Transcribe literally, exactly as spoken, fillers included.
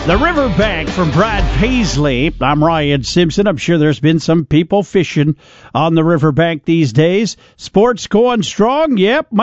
The Riverbank from Brad Paisley. I'm Ryan Simpson. I'm sure there's been some people fishing on the riverbank these days. Sports going strong? Yep.